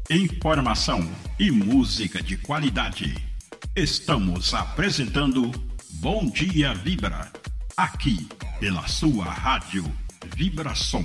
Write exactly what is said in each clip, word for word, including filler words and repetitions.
Informação e música de qualidade. Estamos apresentando Bom Dia Vibra, aqui pela sua rádio Vibração.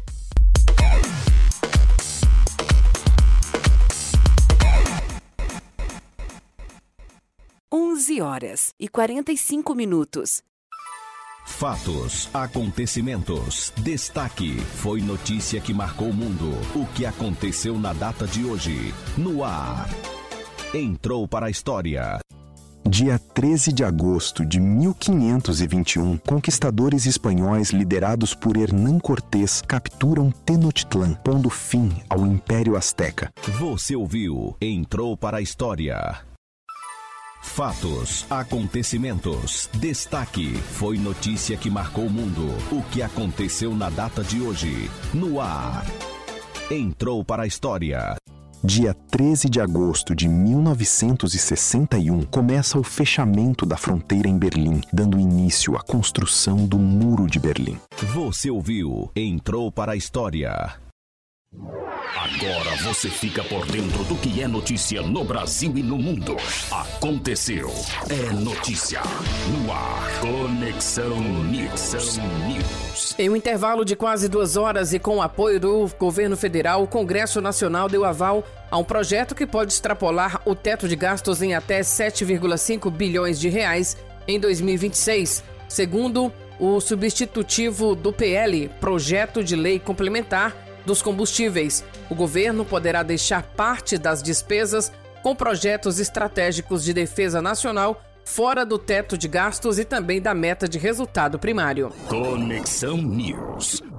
onze horas e quarenta e cinco minutos. Fatos, acontecimentos, destaque, foi notícia que marcou o mundo. O que aconteceu na data de hoje, no ar. Entrou para a história. Dia treze de agosto de mil quinhentos e vinte e um, conquistadores espanhóis liderados por Hernán Cortés capturam Tenochtitlán, pondo fim ao Império Azteca. Você ouviu Entrou para a História. Fatos, acontecimentos, destaque, foi notícia que marcou o mundo. O que aconteceu na data de hoje, no ar. Entrou para a história. Dia treze de agosto de mil novecentos e sessenta e um, começa o fechamento da fronteira em Berlim, dando início à construção do Muro de Berlim. Você ouviu Entrou para a História. Agora você fica por dentro do que é notícia no Brasil e no mundo. Aconteceu. É notícia. No ar. Conexão News. News. Em um intervalo de quase duas horas e com o apoio do governo federal, o Congresso Nacional deu aval a um projeto que pode extrapolar o teto de gastos em até sete vírgula cinco bilhões de reais em dois mil e vinte e seis. Segundo o substitutivo do P L, Projeto de Lei Complementar dos Combustíveis, o governo poderá deixar parte das despesas com projetos estratégicos de defesa nacional fora do teto de gastos e também da meta de resultado primário. Conexão News,